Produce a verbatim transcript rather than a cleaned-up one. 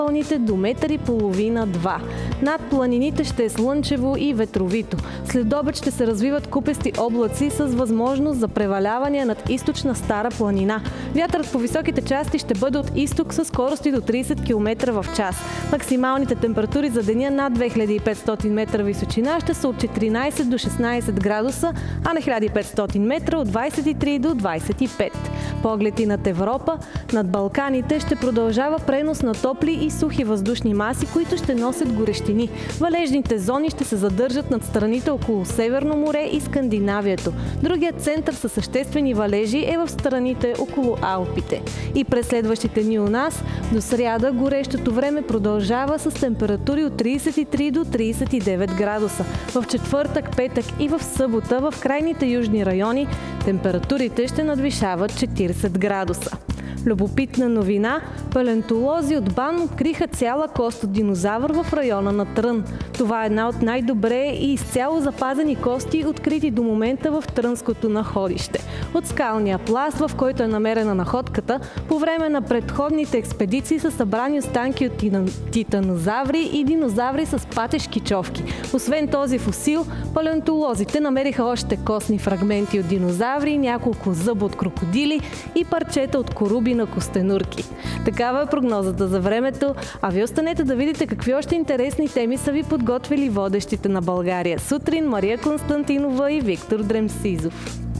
вълните до метър и половина-два. Над планините ще е слънчево и ветровито. След обед ще се развиват купести облаци с възможност за преваляване над източна Стара планина. Вятърът по високите части ще бъде от изток със скорости до трийсет километра в час. Максималните температури за деня над две хиляди и петстотин метра височина ще са от четиринайсет до шестнайсет градуса, а на хиляда и петстотин метра от двайсет и три до двайсет и пет. Поглед и над Европа, над Балканите ще продължава пренос на топли и сухи въздушни маси, които ще носят горещини. Валежните зони ще се задържат над страните около Северно море и Скандинавието. Другият център със съществени валежи е в страните около Алпите. И през следващите дни у нас, до сряда, горещото време продължава с температури от трийсет и три до трийсет и девет градуса. В четвъртък, петък и в събота в крайните южни райони температурите ще надвишават четирийсет градуса. Любопитна новина – палеонтолози от БАН откриха цяла кост от динозавър в района на Трън. Това е една от най-добре и изцяло запазени кости, открити до момента в трънското находище. От скалния пласт, в който е намерена находката, по време на предходните експедиции са събрани останки от титанозаври и динозаври с патешки човки. Освен този фосил, палеонтолозите намериха още костни фрагменти от динозаври, няколко зъба от крокодили и парчета от коруби на костенурки. Такава е прогнозата за времето, а ви останете да видите какви още интересни теми са ви подготвили водещите на България сутрин Мария Константинова и Виктор Дремсизов.